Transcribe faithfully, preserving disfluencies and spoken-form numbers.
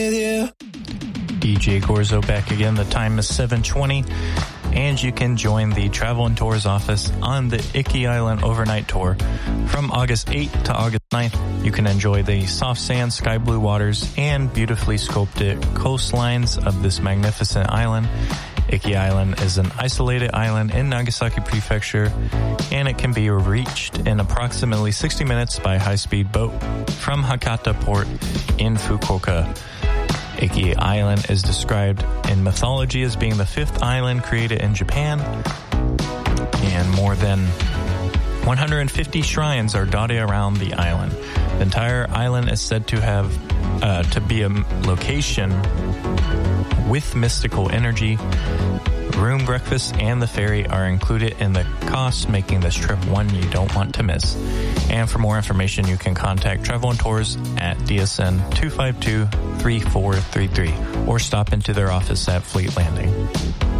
D J Gorzo back again. The time is seven twenty, and you can join the Travel and Tours office on the Iki Island overnight tour. From August eighth to August ninth, you can enjoy the soft sand, sky blue waters, and beautifully sculpted coastlines of this magnificent island. Iki Island is an isolated island in Nagasaki Prefecture, and it can be reached in approximately sixty minutes by high-speed boat from Hakata Port in Fukuoka. Iki Island is described in mythology as being the fifth island created in Japan, and more than one hundred fifty shrines are dotted around the island. The entire island is said to have uh, to be a location with mystical energy. Room, breakfast, and the ferry are included in the cost, making this trip one you don't want to miss. And for more information, you can contact Travel and Tours at D S N two five two, three four three three or stop into their office at Fleet Landing.